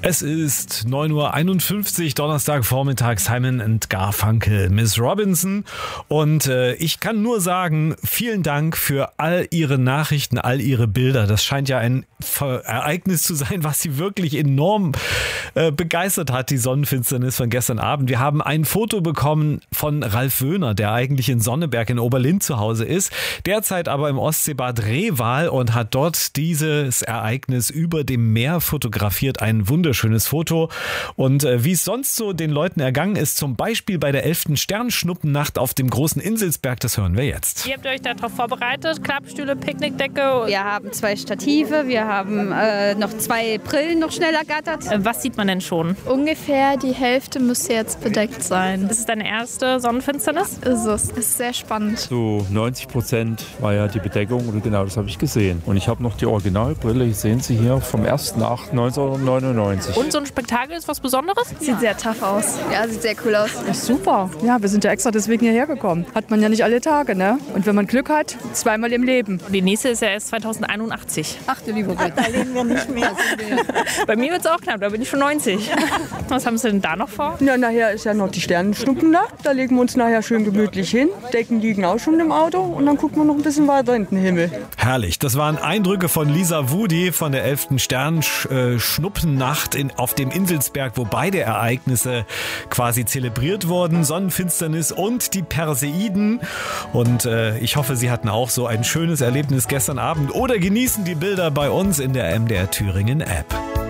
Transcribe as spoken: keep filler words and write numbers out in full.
Es ist neun Uhr einundfünfzig, Donnerstagvormittag, Simon and Garfunkel, Miss Robinson. Und äh, ich kann nur sagen, vielen Dank für all Ihre Nachrichten, all Ihre Bilder. Das scheint ja ein Ver- Ereignis zu sein, was Sie wirklich enorm äh, begeistert hat, die Sonnenfinsternis von gestern Abend. Wir haben ein Foto bekommen von Ralf Wöhner, der eigentlich in Sonneberg in Oberlind zu Hause ist, derzeit aber im Ostseebad Reval und hat dort dieses Ereignis über dem Meer fotografiert. Ein wunderschönes Foto. Und äh, wie es sonst so den Leuten ergangen ist, zum Beispiel bei der elften Sternschnuppennacht auf dem großen Inselsberg, das hören wir jetzt. Wie habt ihr euch darauf vorbereitet? Klappstühle, Picknickdecke? Wir haben zwei Stative, wir haben äh, noch zwei Brillen noch schnell ergattert. Äh, was sieht man denn schon? Ungefähr die Hälfte müsste jetzt bedeckt sein. Ist es deine erste Sonnenfinsternis? Ist es. Ist sehr spannend. So neunzig Prozent war ja die Bedeckung und genau das habe ich gesehen. Und ich habe noch die Originalbrille, hier sehen Sie hier, vom ersten achten neunzehnhundertneunundneunzig. Und so ein Spektakel ist was Besonderes? Sieht sehr tough aus. Ja, sieht sehr cool aus. Das ist super. Ja, wir sind ja extra deswegen hierher gekommen. Hat man ja nicht alle Tage, ne? Und wenn man Glück hat, zweimal im Leben. Die nächste ist ja erst zweitausendeinundachtzig. Ach du lieber Gott. Da leben wir nicht mehr. Bei mir wird es auch knapp, da bin ich schon neunzig. Was haben Sie denn da noch vor? Ja, nachher ist ja noch die Sternenschnuppennacht. Da legen wir uns nachher schön gemütlich hin. Decken liegen auch schon im Auto und dann gucken wir noch ein bisschen weiter in den Himmel. Herrlich. Das waren Eindrücke von Lisa Wudi von der elften Sternschnuppennacht in, auf dem Inselsberg, wo beide Ereignisse quasi zelebriert wurden. Sonnenfinsternis und die Perseiden. Und äh, ich hoffe, Sie hatten auch so ein schönes Erlebnis gestern Abend oder genießen die Bilder bei uns in der M D R Thüringen App.